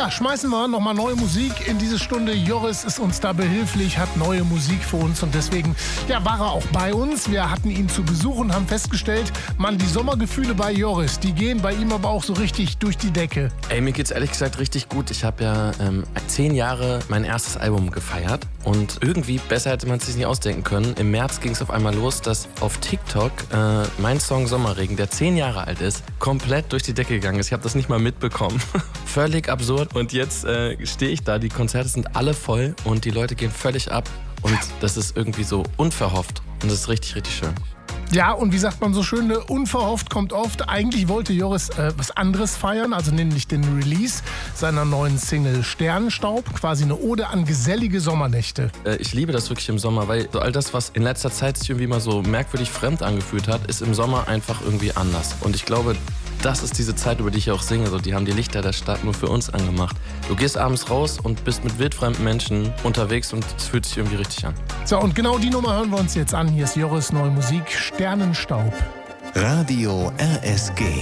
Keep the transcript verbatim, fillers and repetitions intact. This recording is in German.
Ja, schmeißen wir nochmal neue Musik in diese Stunde. Joris ist uns da behilflich, hat neue Musik für uns und deswegen ja, war er auch bei uns. Wir hatten ihn zu Besuch und haben festgestellt, Mann, die Sommergefühle bei Joris, die gehen bei ihm aber auch so richtig durch die Decke. Ey, mir geht's ehrlich gesagt richtig gut. Ich habe ja ähm, zehn Jahre mein erstes Album gefeiert und irgendwie, besser hätte man es sich nicht ausdenken können. Im März ging es auf einmal los, dass auf TikTok äh, mein Song Sommerregen, der zehn Jahre alt ist, komplett durch die Decke gegangen ist. Ich habe das nicht mal mitbekommen. Völlig absurd. Und jetzt äh, stehe ich da, die Konzerte sind alle voll und die Leute gehen völlig ab. Und das ist irgendwie so unverhofft. Und das ist richtig, richtig schön. Ja, und wie sagt man so schön, ne? Unverhofft kommt oft. Eigentlich wollte Joris äh, was anderes feiern, also nämlich den Release seiner neuen Single Sternenstaub, quasi eine Ode an gesellige Sommernächte. Äh, ich liebe das wirklich im Sommer, weil so all das, was in letzter Zeit sich irgendwie mal so merkwürdig fremd angefühlt hat, ist im Sommer einfach irgendwie anders. Und ich glaube, das ist diese Zeit, über die ich auch singe. So, die haben die Lichter der Stadt nur für uns angemacht. Du gehst abends raus und bist mit wildfremden Menschen unterwegs und es fühlt sich irgendwie richtig an. So, und genau die Nummer hören wir uns jetzt an. Hier ist Joris neue Musik, Sternenstaub. Radio R S G.